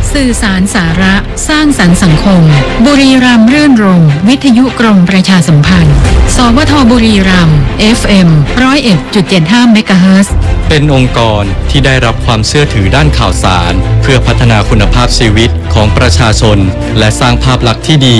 สื่อสารสาระสร้างสรรค์สังคมบุรีรัมย์รื่นรมย์วิทยุกรมประชาสัมพันธ์สวทบุรีรัมย์ FM 101.75 เมกะเฮิรตซ์เป็นองค์กรที่ได้รับความเชื่อถือด้านข่าวสารเพื่อพัฒนาคุณภาพชีวิตของประชาชนและสร้างภาพลักษณ์ที่ดี